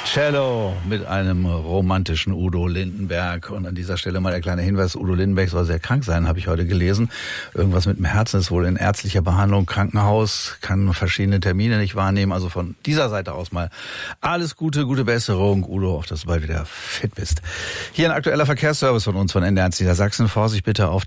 Cello mit einem romantischen Udo Lindenberg. Und an dieser Stelle mal der kleine Hinweis, Udo Lindenberg soll sehr krank sein, habe ich heute gelesen. Irgendwas mit dem Herzen, ist wohl in ärztlicher Behandlung, Krankenhaus, kann verschiedene Termine nicht wahrnehmen. Also von dieser Seite aus mal alles Gute, gute Besserung, Udo, auch dass du bald wieder fit bist. Hier ein aktueller Verkehrsservice von uns von NDR Niedersachsen. Vorsicht bitte auf